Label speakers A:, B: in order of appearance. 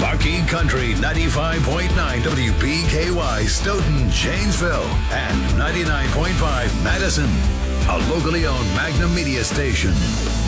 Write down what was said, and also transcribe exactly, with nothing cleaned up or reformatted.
A: Marquee Country ninety-five point nine W B K Y Stoughton, Janesville, and ninety-nine point five Madison. A locally owned Magnum Media station.